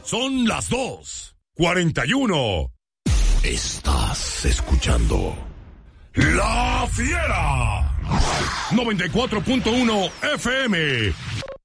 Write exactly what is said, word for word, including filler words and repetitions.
Son las dos, cuarenta y uno. Estás escuchando La Fiera. noventa y cuatro punto uno F M.